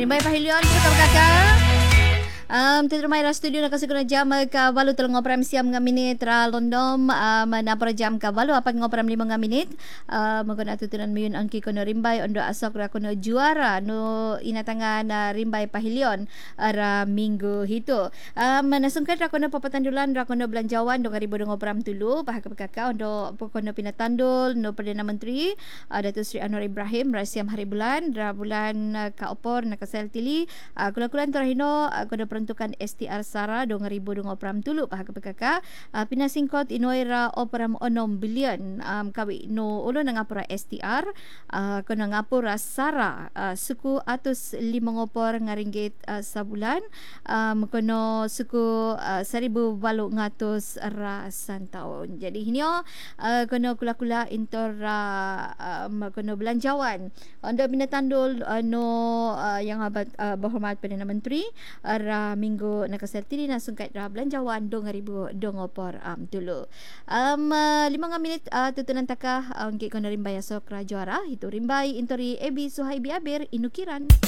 Rimbai pahilion kita kakak. Terumai ra studio nak kasih jam ka walu telung ngoprem siam nga minit ra londom na jam ka walu apa ngoprem 5 nga minit maguna tutunan mayun angki kono Rimbai ondo asok ra kono juara no inatangan Rimbai pahilion ra minggu hito manasungkat ra kono papatandulan ra kono belanjawan do ngaribo ngoprem tulu pahak kakak ondo kono pinatandul no Perdana Menteri Datuk Seri Anwar Ibrahim ra siam hari bulan ra bulan ka opor na kasel tili kula-kulan terhino kono peruntukan STR Sara 2020 tulu pahak PKK pinasingkot inoira operam 6 bilion kawi no ulo na ngapura STR kono ngapura Sara suku atus 5 ngopor nga ringgit sabulan kono suku 1,800 ra santaon. Jadi hinyo kono kula-kula intor kono belanjawan ondo binatandul no yang abad berhormat Perdana Menteri ra minggu nakasertini na sungkat ra belanjawan 2,000 dongopor dulu 5 minit tutunan takah angki kono Rimbai asok ra juara itu Rimbai intori Ebi Suhaibi Aber inukiran.